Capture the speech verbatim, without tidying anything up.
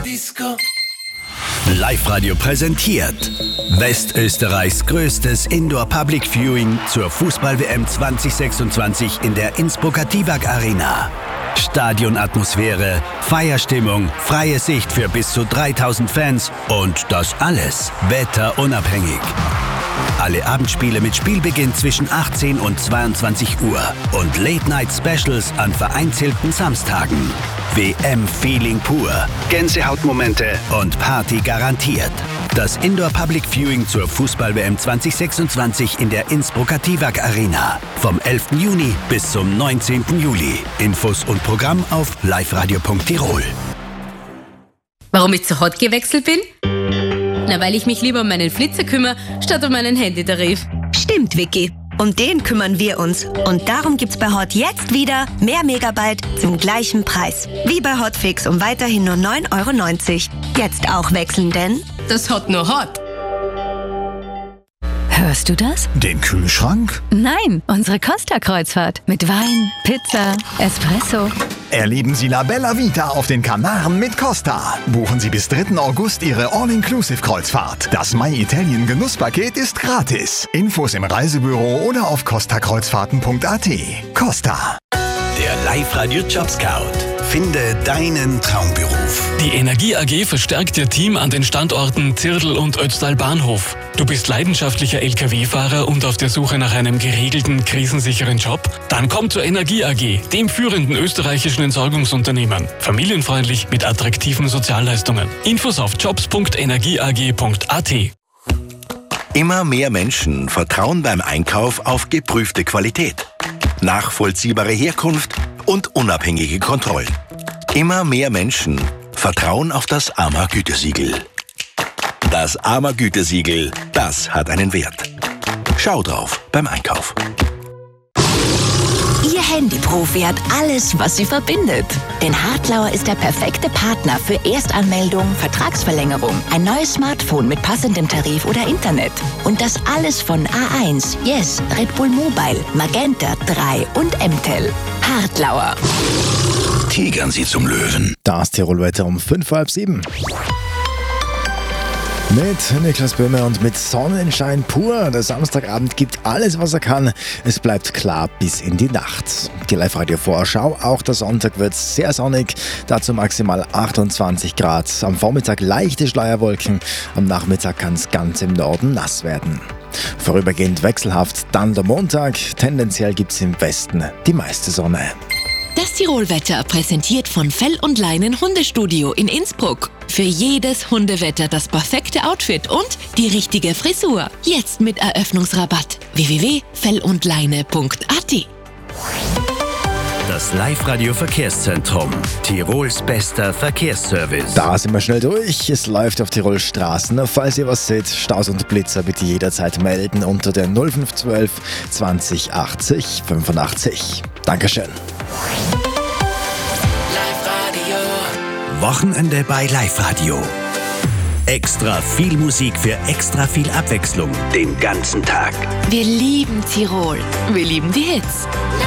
Disco. Live-Radio präsentiert Westösterreichs größtes Indoor-Public Viewing zur Fußball-W M zwanzig sechsundzwanzig in der Innsbrucker Tivag Arena. Stadionatmosphäre, Feierstimmung, freie Sicht für bis zu dreitausend Fans und das alles wetterunabhängig. Alle Abendspiele mit Spielbeginn zwischen achtzehn und zweiundzwanzig Uhr und Late-Night-Specials an vereinzelten Samstagen. W M-Feeling pur, Gänsehautmomente und Party garantiert. Das Indoor-Public Viewing zur Fußball-W M zwanzig sechsundzwanzig in der Innsbrucker Tivag Arena. Vom elften Juni bis zum neunzehnten Juli. Infos und Programm auf liveradio punkt tirol. Warum ich zu Hot gewechselt bin? Na, weil ich mich lieber um meinen Flitzer kümmere, statt um meinen Handytarif. Stimmt, Vicky. Um den kümmern wir uns. Und darum gibt's bei Hot jetzt wieder mehr Megabyte zum gleichen Preis. Wie bei Hotfix um weiterhin nur neun Euro neunzig. Jetzt auch wechseln, denn das Hot nur Hot. Hörst du das? Den Kühlschrank? Nein, unsere Costa-Kreuzfahrt. Mit Wein, Pizza, Espresso. Erleben Sie La Bella Vita auf den Kanaren mit Costa. Buchen Sie bis dritten August Ihre All-Inclusive-Kreuzfahrt. Das My Italien Genusspaket ist gratis. Infos im Reisebüro oder auf costa kreuzfahrten punkt a t. Costa. Der Live-Radio Job Scout. Finde deinen Traumberuf. Die Energie A G verstärkt ihr Team an den Standorten Zirdl und Ötztal Bahnhof. Du bist leidenschaftlicher L K W-Fahrer und auf der Suche nach einem geregelten, krisensicheren Job? Dann komm zur Energie A G, dem führenden österreichischen Entsorgungsunternehmen. Familienfreundlich mit attraktiven Sozialleistungen. Infos auf jobs punkt energieag punkt a t. Immer mehr Menschen vertrauen beim Einkauf auf geprüfte Qualität, nachvollziehbare Herkunft und unabhängige Kontrollen. Immer mehr Menschen vertrauen auf das A M A-Gütesiegel. Das A M A-Gütesiegel, das hat einen Wert. Schau drauf beim Einkauf. Ihr Handyprofi hat alles, was sie verbindet. Denn Hartlauer ist der perfekte Partner für Erstanmeldung, Vertragsverlängerung, ein neues Smartphone mit passendem Tarif oder Internet. Und das alles von A eins, Yes, Red Bull Mobile, Magenta drei und M T E L. Hartlauer. Tigern Sie zum Löwen. Das Tirolwetter um fünf vor halb sieben. Mit Niklas Böhmer und mit Sonnenschein pur. Der Samstagabend gibt alles, was er kann. Es bleibt klar bis in die Nacht. Die Live-Radio-Vorschau. Auch der Sonntag wird sehr sonnig. Dazu maximal achtundzwanzig Grad. Am Vormittag leichte Schleierwolken. Am Nachmittag kann es ganz im Norden nass werden. Vorübergehend wechselhaft dann der Montag. Tendenziell gibt es im Westen die meiste Sonne. Das Tirolwetter präsentiert von Fell und Leinen Hundestudio in Innsbruck. Für jedes Hundewetter das perfekte Outfit und die richtige Frisur. Jetzt mit Eröffnungsrabatt. w w w punkt fell und leine punkt a t. Das Live-Radio Verkehrszentrum. Tirols bester Verkehrsservice. Da sind wir schnell durch. Es läuft auf Tirols Straßen. Falls ihr was seht, Staus und Blitzer bitte jederzeit melden unter der null fünf zwölf zwanzig achtzig fünfundachtzig. Dankeschön. Wochenende bei Live-Radio. Extra viel Musik für extra viel Abwechslung den ganzen Tag. Wir lieben Tirol. Wir lieben die Hits.